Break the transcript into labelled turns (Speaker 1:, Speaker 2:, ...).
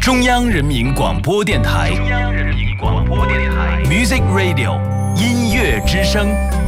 Speaker 1: 中央人民广播电台，中央人民广播电台 Music Radio 音乐之声。